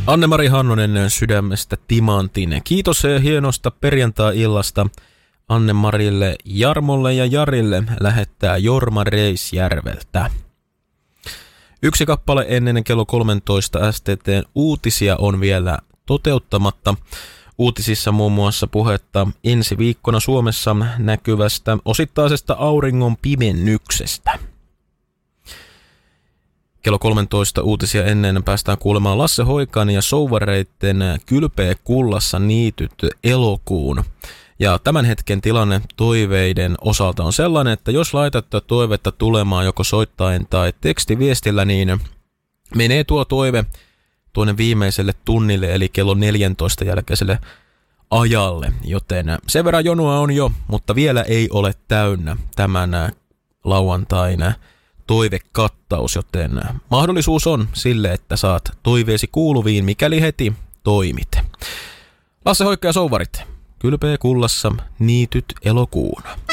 Anne-Mari Hannonen sydämestä timantin. Kiitos hienosta perjantai-illasta Anne-Marille, Jarmolle ja Jarille lähettää Jorma Reisjärveltä. Yksi kappale ennen kello 13 STT:n uutisia on vielä toteuttamatta. Uutisissa muun muassa puhetta ensi viikkona Suomessa näkyvästä osittaisesta auringon pimennyksestä. Kello 13 uutisia ennen päästään kuulemaan Lasse Hoikan ja Souvareitten Kylpeä kullassa niityt elokuun. Ja tämän hetken tilanne toiveiden osalta on sellainen, että jos laitat toivetta tulemaan joko soittaen tai tekstiviestillä, niin menee tuo toive tuonne viimeiselle tunnille, eli kello 14 jälkeiselle ajalle. Joten sen verran jonoa on jo, mutta vielä ei ole täynnä tämän lauantain toivekattaus, joten mahdollisuus on sille, että saat toiveesi kuuluviin, mikäli heti toimit. Lasse Hoikka ja Souvarit, Kylpeä kullassa niityt elokuun.